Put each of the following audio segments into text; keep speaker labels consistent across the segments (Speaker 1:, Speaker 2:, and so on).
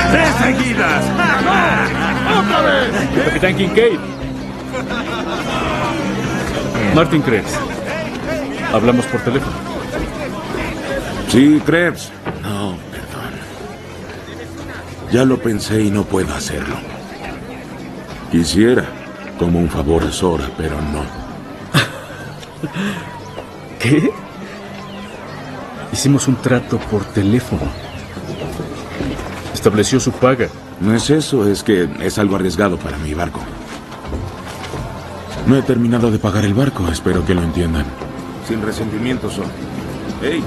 Speaker 1: ¡3 seguidas!
Speaker 2: ¡Otra vez!
Speaker 3: Capitán Kincaid. Martin Krebs. Hablamos por teléfono.
Speaker 1: Sí, Krebs. No, perdón. Ya lo pensé y no puedo hacerlo. Quisiera, como un favor a Zora, pero no.
Speaker 3: ¿Qué? Hicimos un trato por teléfono. Estableció su paga.
Speaker 1: No es eso, es que es algo arriesgado para mi barco. No he terminado de pagar el barco, espero que lo entiendan. Sin resentimiento, Zora. ¡Hey!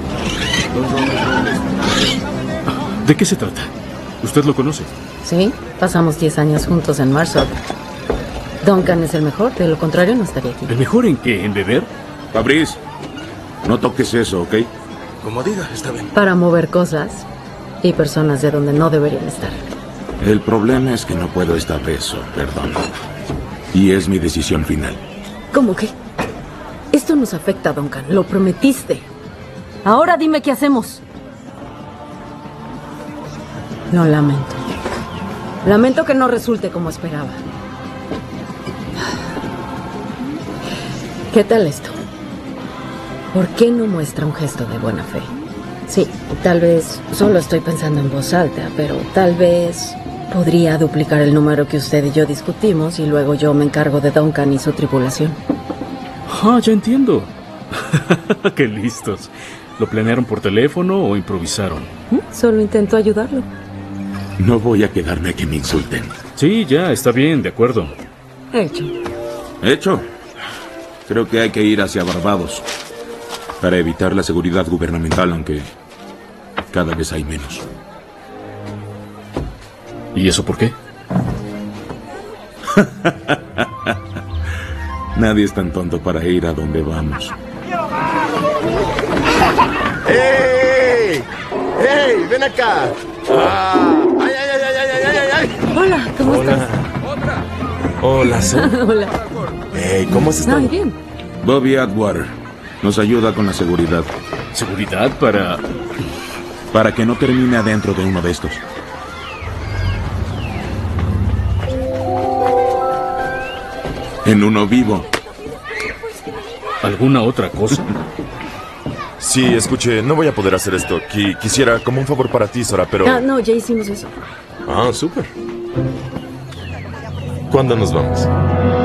Speaker 3: ¿De qué se trata? ¿Usted lo conoce?
Speaker 4: Sí, pasamos 10 años juntos en Marshall. Duncan es el mejor, de lo contrario no estaría aquí.
Speaker 3: ¿El mejor en qué? ¿En beber?
Speaker 1: Fabrice, no toques eso, ¿ok?
Speaker 5: Como diga, está bien.
Speaker 4: Para mover cosas y personas de donde no deberían estar.
Speaker 1: El problema es que no puedo esta vez, perdón. Y es mi decisión final.
Speaker 4: ¿Cómo que? Esto nos afecta, Duncan, lo prometiste. Ahora dime qué hacemos. Lo lamento. Lamento que no resulte como esperaba. ¿Qué tal esto? ¿Por qué no muestra un gesto de buena fe? Sí, tal vez solo estoy pensando en voz alta, pero tal vez podría duplicar el número que usted y yo discutimos y luego yo me encargo de Duncan y su tripulación.
Speaker 3: Ah, ya entiendo. Qué listos. ¿Lo planearon por teléfono o improvisaron?
Speaker 4: Solo intento ayudarlo.
Speaker 1: No voy a quedarme a que me insulten.
Speaker 3: Sí, ya, está bien, de acuerdo.
Speaker 4: Hecho.
Speaker 1: ¿Hecho? Creo que hay que ir hacia Barbados para evitar la seguridad gubernamental, aunque cada vez hay menos.
Speaker 3: ¿Y eso por qué?
Speaker 1: Nadie es tan tonto para ir a donde vamos.
Speaker 5: ¡Ey! ¡Ey! ¡Ven acá! ¡Ay, ay, ay, ay, ay, ay, ay!
Speaker 4: Hola, ¿cómo estás?
Speaker 5: Hola, Sam.
Speaker 4: Hola.
Speaker 5: Ey, ¿cómo has estado?
Speaker 4: Ay, bien.
Speaker 1: Bobby Atwater nos ayuda con la seguridad.
Speaker 3: ¿Seguridad
Speaker 1: Para que no termine adentro de uno de estos. En uno vivo.
Speaker 3: alguna otra cosa?
Speaker 5: Sí, escuche, no voy a poder hacer esto. Quisiera como un favor para ti, Zora, pero...
Speaker 4: Ah, no, ya hicimos eso.
Speaker 5: Ah, súper. ¿Cuándo nos vamos?